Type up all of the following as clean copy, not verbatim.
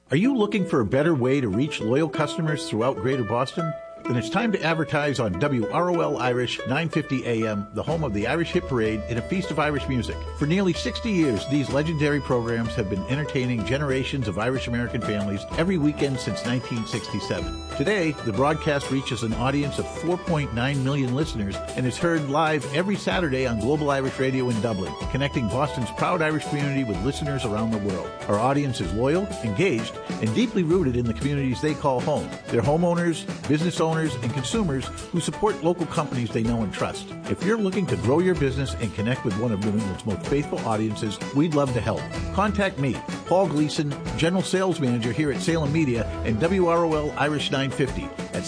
Are you looking for a better way to reach loyal customers throughout Greater Boston? Then it's time to advertise on WROL Irish 950 AM, the home of the Irish Hit Parade and a feast of Irish music. For nearly 60 years, these legendary programs have been entertaining generations of Irish-American families every weekend since 1967. Today, the broadcast reaches an audience of 4.9 million listeners and is heard live every Saturday on Global Irish Radio in Dublin, connecting Boston's proud Irish community with listeners around the world. Our audience is loyal, engaged, and deeply rooted in the communities they call home. They're homeowners, business owners, and consumers who support local companies they know and trust. If you're looking to grow your business and connect with one of New England's most faithful audiences, we'd love to help. Contact me, Paul Gleason, General Sales Manager here at Salem Media and WROL Irish 950 at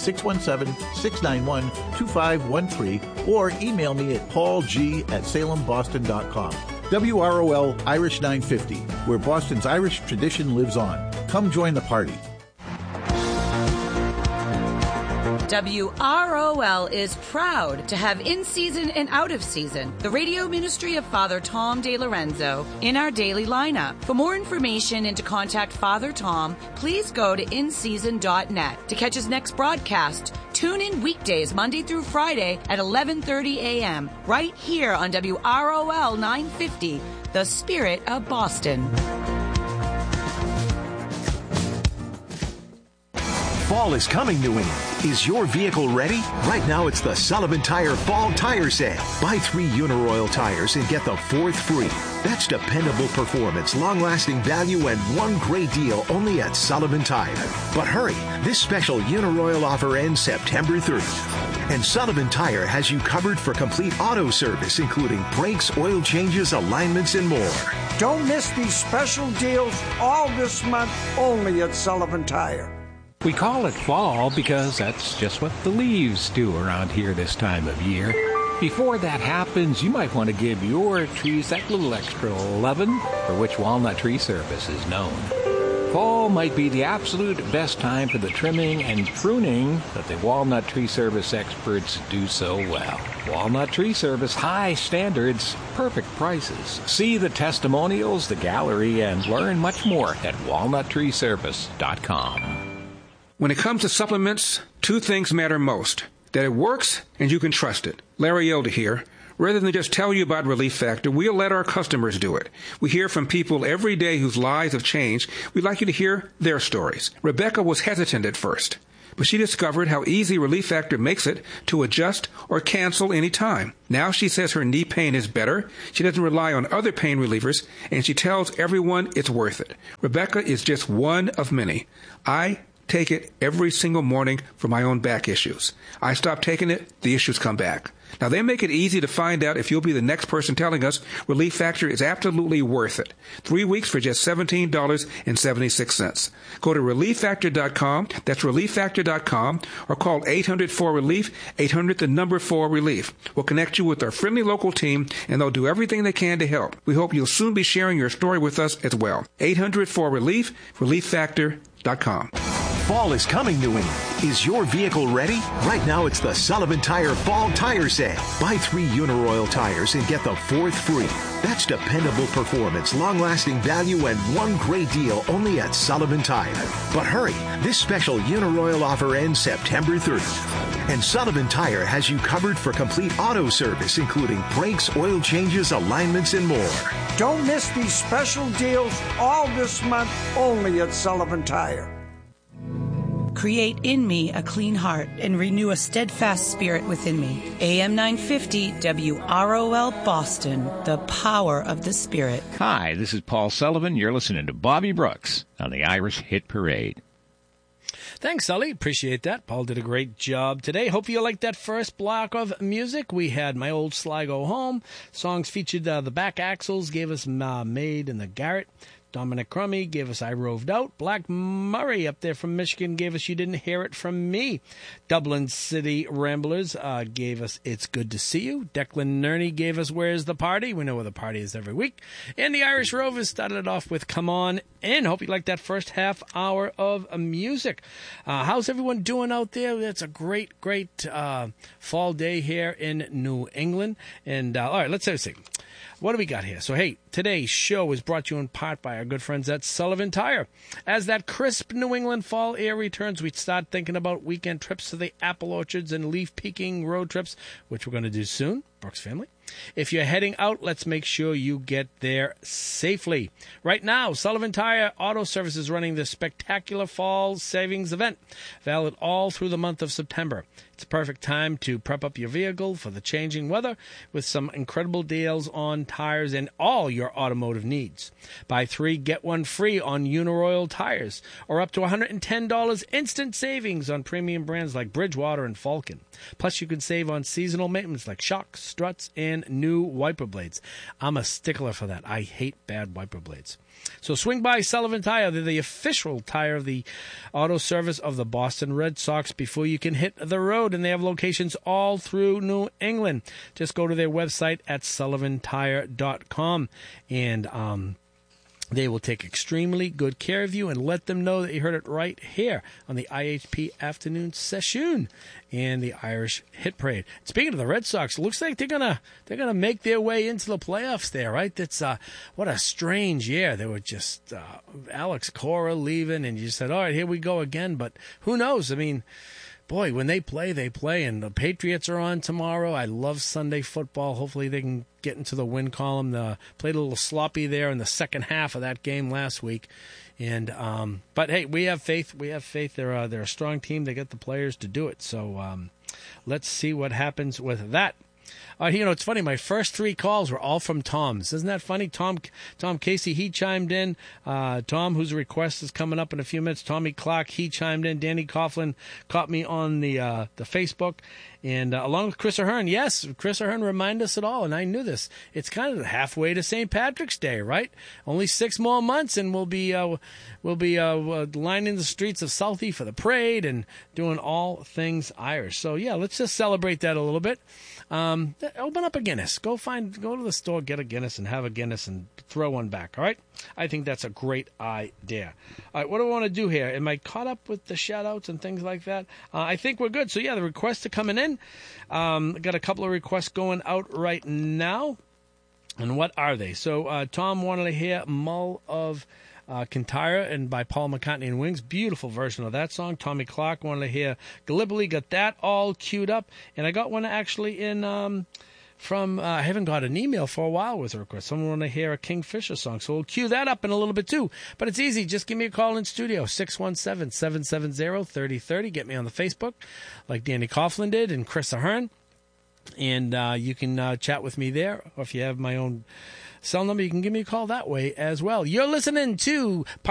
617-691-2513 or email me at paulg@salemboston.com. WROL Irish 950, where Boston's Irish tradition lives on. Come join the party. WROL is proud to have in-season and out-of-season the radio ministry of Father Tom DeLorenzo in our daily lineup. For more information and to contact Father Tom, please go to inseason.net. To catch his next broadcast, tune in weekdays Monday through Friday at 11:30 a.m. right here on WROL 950, the Spirit of Boston. Fall is coming, New England. Is your vehicle ready? Right now, it's the Sullivan Tire Fall Tire Sale. Buy 3 Uniroyal tires and get the 4th free. That's dependable performance, long-lasting value, and one great deal only at Sullivan Tire. But hurry, this special Uniroyal offer ends September 30th. And Sullivan Tire has you covered for complete auto service, including brakes, oil changes, alignments, and more. Don't miss these special deals all this month only at Sullivan Tire. We call it fall because that's just what the leaves do around here this time of year. Before that happens, you might want to give your trees that little extra lovin', for which Walnut Tree Service is known. Fall might be the absolute best time for the trimming and pruning that the Walnut Tree Service experts do so well. Walnut Tree Service, high standards, perfect prices. See the testimonials, the gallery, and learn much more at walnuttreeservice.com. When it comes to supplements, 2 things matter most. That it works and you can trust it. Larry Elder here. Rather than just tell you about Relief Factor, we'll let our customers do it. We hear from people every day whose lives have changed. We'd like you to hear their stories. Rebecca was hesitant at first, but she discovered how easy Relief Factor makes it to adjust or cancel any time. Now she says her knee pain is better, she doesn't rely on other pain relievers, and she tells everyone it's worth it. Rebecca is just one of many. I take it every single morning for my own back issues. I stop taking it, the issues come back. Now, they make it easy to find out if you'll be the next person telling us Relief Factor is absolutely worth it. 3 weeks for just $17.76. Go to ReliefFactor.com, that's ReliefFactor.com, or call 800-4RELIEF, 800-4RELIEF. We'll connect you with our friendly local team, and they'll do everything they can to help. We hope you'll soon be sharing your story with us as well. 800-4RELIEF, ReliefFactor.com. Fall is coming, New England. Is your vehicle ready? Right now, it's the Sullivan Tire Fall Tire Sale. Buy 3 Uniroyal tires and get the 4th free. That's dependable performance, long-lasting value, and one great deal only at Sullivan Tire. But hurry, this special Uniroyal offer ends September 30th. And Sullivan Tire has you covered for complete auto service, including brakes, oil changes, alignments, and more. Don't miss these special deals all this month only at Sullivan Tire. Create in me a clean heart and renew a steadfast spirit within me. AM 950 WROL Boston, the power of the Spirit. Hi, this is Paul Sullivan. You're listening to Bobby Brooks on the Irish Hit Parade. Thanks, Sully. Appreciate that. Paul did a great job today. Hope you liked that first block of music. We had My Old Sligo Home. Songs featured the Back Axles, gave us Maid in the Garret. Dominic Crummy gave us I Roved Out. Black Murray up there from Michigan gave us You Didn't Hear It From Me. Dublin City Ramblers gave us It's Good to See You. Declan Nerney gave us Where's the Party? We know where the party is every week. And the Irish Rovers started it off with Come On In. Hope you liked that first half hour of music. How's everyone doing out there? It's a great fall day here in New England. And all right, let's see. What do we got here? So, hey, today's show is brought to you in part by our good friends at Sullivan Tire. As that crisp New England fall air returns, we start thinking about weekend trips to the apple orchards and leaf-peeking road trips, which we're going to do soon, Brooks family. If you're heading out, let's make sure you get there safely. Right now, Sullivan Tire Auto Service is running the spectacular fall savings event, valid all through the month of September. It's a perfect time to prep up your vehicle for the changing weather with some incredible deals on tires and all your automotive needs. Buy 3, get 1 free on Uniroyal tires, or up to $110 instant savings on premium brands like Bridgewater and Falcon. Plus, you can save on seasonal maintenance like shocks, struts, and new wiper blades. I'm a stickler for that. I hate bad wiper blades. So swing by Sullivan Tire. They're the official tire of the auto service of the Boston Red Sox before you can hit the road. And they have locations all through New England. Just go to their website at sullivantire.com. And they will take extremely good care of you, and let them know that you heard it right here on the IHP Afternoon Session and the Irish Hit Parade. Speaking of the Red Sox, it looks like they're gonna make their way into the playoffs there, right? That's what a strange year. They were just Alex Cora leaving, and you said, all right, here we go again. But who knows? I mean, boy, when they play, and the Patriots are on tomorrow. I love Sunday football. Hopefully they can get into the win column. Played a little sloppy there in the second half of that game last week. And but hey, we have faith. They're a strong team. They get the players to do it. So let's see what happens with that. It's funny. My first 3 calls were all from Tom's. Isn't that funny? Tom Casey, he chimed in. Tom, whose request is coming up in a few minutes. Tommy Clark, he chimed in. Danny Coughlin caught me on the Facebook. And along with Chris Ahern. Yes, Chris Ahern reminded us it all, and I knew this. It's kind of halfway to St. Patrick's Day, right? Only 6 more months, and we'll be lining the streets of Southie for the parade and doing all things Irish. So, yeah, let's just celebrate that a little bit. Open up a Guinness. Go to the store, get a Guinness, and have a Guinness and throw one back, all right? I think that's a great idea. All right, what do I want to do here? Am I caught up with the shout-outs and things like that? I think we're good. So, yeah, the requests are coming in. Got a couple of requests going out right now. And what are they? So, Tom wanted to hear Mull of Kintyre and by Paul McCartney and Wings. Beautiful version of that song. Tommy Clark wanted to hear Gallipoli. Got that all queued up. And I got one actually in I haven't got an email for a while with a request. Someone wanted to hear a Kingfisher song. So we'll cue that up in a little bit too. But it's easy. Just give me a call in studio, 617-770-3030. Get me on the Facebook like Danny Coughlin did and Chris Ahern. And you can chat with me there. Or if you have my own cell number, you can give me a call that way as well. You're listening to